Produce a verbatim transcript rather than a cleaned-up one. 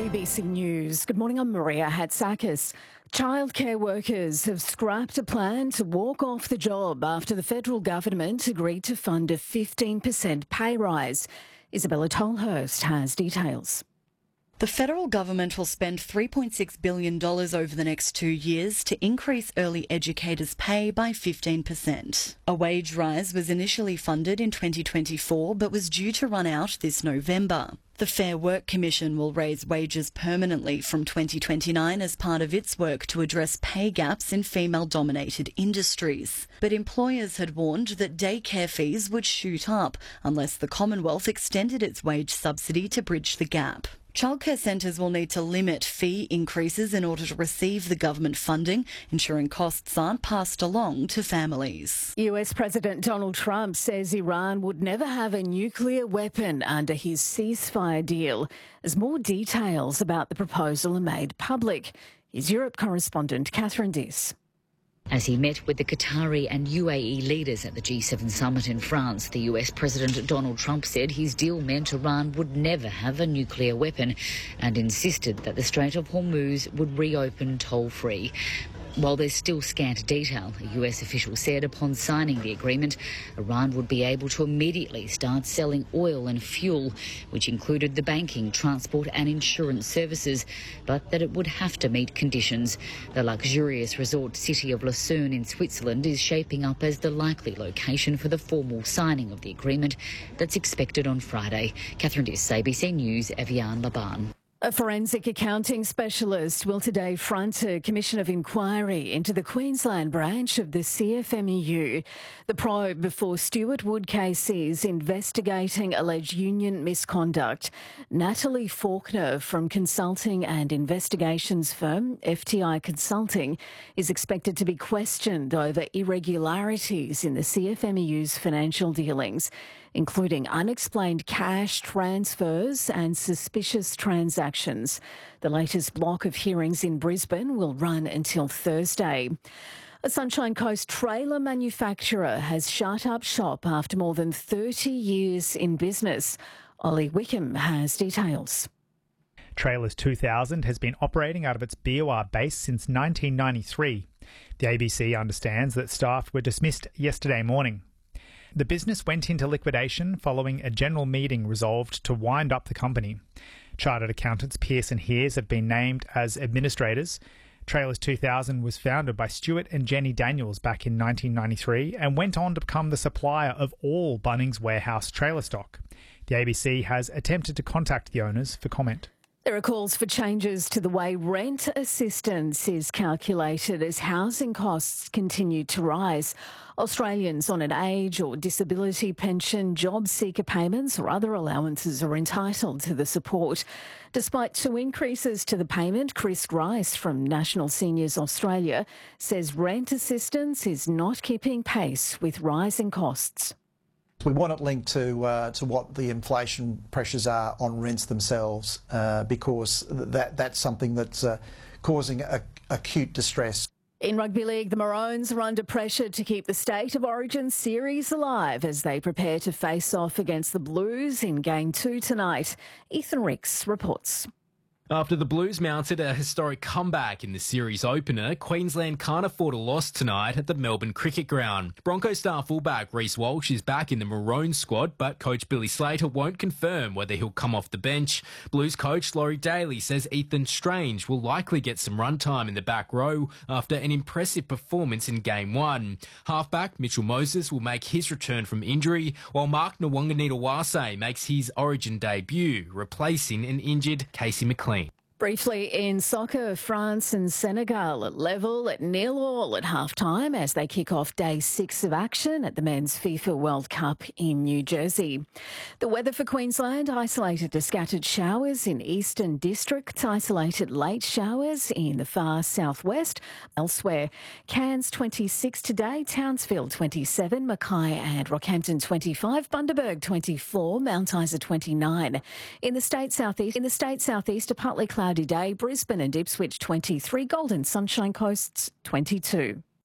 A B C News. Good morning, I'm Maria Hatzakis. Childcare workers have scrapped a plan to walk off the job after the federal government agreed to fund a fifteen percent pay rise. Isabella Tolhurst has details. The federal government will spend three point six billion dollars over the next two years to increase early educators' pay by fifteen percent. A wage rise was initially funded in twenty twenty-four but was due to run out this November. The Fair Work Commission will raise wages permanently from twenty twenty-nine as part of its work to address pay gaps in female-dominated industries. But employers had warned that daycare fees would shoot up unless the Commonwealth extended its wage subsidy to bridge the gap. Childcare centres will need to limit fee increases in order to receive the government funding, ensuring costs aren't passed along to families. U S President Donald Trump says Iran would never have a nuclear weapon under his ceasefire deal, as more details about the proposal are made public. Here's Europe correspondent Catherine Diss. As he met with the Qatari and U A E leaders at the G seven summit in France, the U S President Donald Trump said his deal meant Iran would never have a nuclear weapon and insisted that the Strait of Hormuz would reopen toll-free. While there's still scant detail, a U S official said upon signing the agreement, Iran would be able to immediately start selling oil and fuel, which included the banking, transport and insurance services, but that it would have to meet conditions. The luxurious resort city of Lucerne in Switzerland is shaping up as the likely location for the formal signing of the agreement that's expected on Friday. Catherine Diss, A B C News, Evian Laban. A forensic accounting specialist will today front a commission of inquiry into the Queensland branch of the C F M E U. The probe before Stuart Wood K Cs investigating alleged union misconduct. Natalie Faulkner from consulting and investigations firm F T I Consulting is expected to be questioned over irregularities in the C F M E U's financial dealings, including unexplained cash transfers and suspicious transactions. The latest block of hearings in Brisbane will run until Thursday. A Sunshine Coast trailer manufacturer has shut up shop after more than thirty years in business. Ollie Wickham has details. Trailers two thousand has been operating out of its B O R base since nineteen ninety-three. The A B C understands that staff were dismissed yesterday morning. The business went into liquidation following a general meeting resolved to wind up the company. Chartered accountants Pearson Hears have been named as administrators. Trailers two thousand was founded by Stuart and Jenny Daniels back in nineteen ninety-three and went on to become the supplier of all Bunnings Warehouse trailer stock. The A B C has attempted to contact the owners for comment. There are calls for changes to the way rent assistance is calculated as housing costs continue to rise. Australians on an age or disability pension, job seeker payments or other allowances are entitled to the support. Despite two increases to the payment, Chris Rice from National Seniors Australia says rent assistance is not keeping pace with rising costs. We want it linked to uh, to what the inflation pressures are on rents themselves, uh, because that that's something that's uh, causing a, acute distress. In rugby league, the Maroons are under pressure to keep the State of Origin series alive as they prepare to face off against the Blues in Game two tonight. Ethan Ricks reports. After the Blues mounted a historic comeback in the series opener, Queensland can't afford a loss tonight at the Melbourne Cricket Ground. Broncos star fullback Reece Walsh is back in the Maroon squad, but coach Billy Slater won't confirm whether he'll come off the bench. Blues coach Laurie Daly says Ethan Strange will likely get some run time in the back row after an impressive performance in Game one. Halfback Mitchell Moses will make his return from injury, while Mark Nwanganitawase makes his Origin debut, replacing an injured Casey McLean. Briefly in soccer, France and Senegal at level at nil all at half-time as they kick off day six of action at the Men's FIFA World Cup in New Jersey. The weather for Queensland, isolated to scattered showers in eastern districts, isolated late showers in the far southwest. Elsewhere, Cairns twenty-six today, Townsville twenty-seven, Mackay and Rockhampton twenty-five, Bundaberg twenty-four, Mount Isa twenty-nine. In the state southeast, in the state southeast, a partly cloudy day, Brisbane and Ipswich twenty-three, Golden Sunshine Coasts twenty-two.